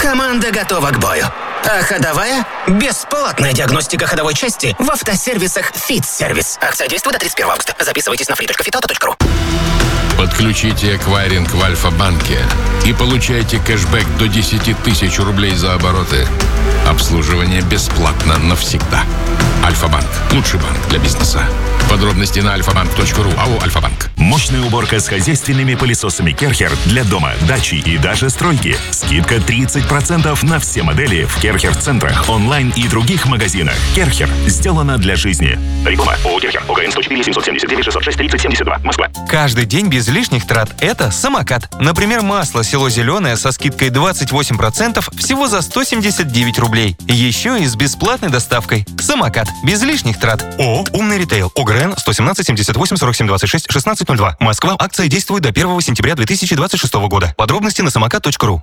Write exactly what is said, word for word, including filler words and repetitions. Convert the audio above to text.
Команда готова к бою. А ходовая – бесплатная диагностика ходовой части в автосервисах «Фит-сервис». Акция действует до тридцать первого августа. Записывайтесь на фри точка фитавто точка ру. Подключите эквайринг в Альфа-банке и получайте кэшбэк до десять тысяч рублей за обороты. Обслуживание бесплатно навсегда. Альфа-банк. Лучший банк для бизнеса. Подробности на альфа банк точка ру. АО «Альфа-банк». Мощная уборка с хозяйственными пылесосами Керхер для дома, дачи и даже стройки. Скидка тридцать процентов на все модели в Керхер-центрах, онлайн и других магазинах. Керхер. Сделано для жизни. Реклама. ООО «Керхер». ОГН сто четыре семьсот семьдесят девять шестьсот шесть тридцать семьдесят два. Москва. Каждый день без лишних трат – это самокат. Например, масло «Село Зеленое» со скидкой двадцать восемь процентов всего за сто семьдесят девять рублей. Еще и с бесплатной доставкой. Самокат. Без лишних трат. ООО «Умный ритейл». ОГРН сто семнадцать семьдесят восемь сорок семь двадцать шесть шестнадцать ноль два. Москва. Акция действует до первого сентября две тысячи двадцать шестого года. Подробности на самокат точка ру.